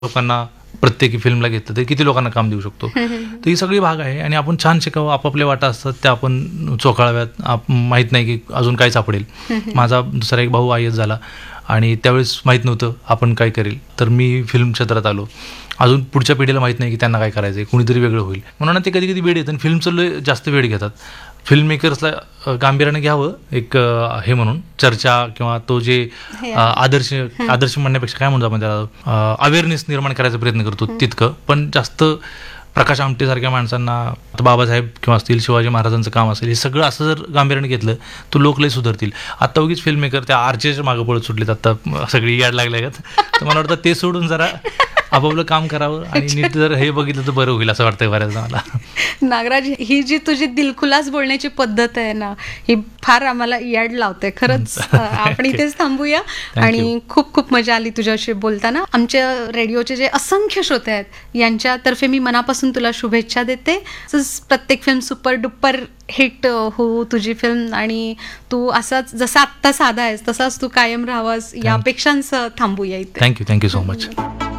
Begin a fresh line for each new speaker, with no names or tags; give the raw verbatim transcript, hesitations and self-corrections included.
लोकांना प्रत्येकी फिल्मला घेतलं तर किती लोकांना काम देऊ शकतो. तर ही सगळी भाग आहे आणि आपण छान शिकावं. आपापले वाटा असतात त्या आपण चोखाळाव्यात. आप माहीत नाही की अजून काय सापडेल. माझा दुसरा एक भाऊ आय एस झाला आणि त्यावेळेस माहीत नव्हतं आपण काय करेल, तर मी फिल्म क्षेत्रात आलो. अजून पुढच्या पिढीला माहीत नाही की त्यांना काय करायचं आहे, कुणीतरी वेगळं होईल म्हणून ते कधी कधी वेळ येतं आणि फिल्मचं लय जास्त वेळ घेतात. फिल्म मेकर्सला गांभीर्याने घ्यावं एक हे म्हणून चर्चा किंवा तो जे आदर्श आदर्श म्हणण्यापेक्षा काय म्हणतो आपण त्याला अवेअरनेस निर्माण करायचा प्रयत्न करतो तितकं. पण जास्त प्रकाश आमटेसारख्या माणसांना, बाबासाहेब किंवा असतील, शिवाजी महाराजांचं काम असेल, हे सगळं असं जर गांभीर्याने घेतलं तर लोक लय सुधारतील. आत्ता उगीच फिल्म मेकर त्या आर्चेच्या मागं पळत सुटलेत, आत्ता सगळी याड लागल्या तर मला वाटतं ते सोडून जरा आपापलं काम करावं आणि नीट जर हे बघितलं तर बरं होईल असं वाटतं बऱ्याचदा मला.
नागराज, ही जी तुझी दिलखुलास बोलण्याची पद्धत आहे ना, ही फार आम्हाला याड लावते खरंच. आपण इथेच थांबूया आणि खूप खूप मजा आली तुझ्याशी बोलताना. आमच्या रेडिओचे जे असंख्य श्रोते आहेत यांच्यातर्फे मी मनापासून तुला शुभेच्छा देते. प्रत्येक फिल्म सुपर डुपर हिट हो तुझी फिल्म, आणि तू असाच जसा आत्ता साधा आहेस तसाच तू कायम राहावास या अपेक्षांसह थांबूया इथे.
Thank you thank you so much.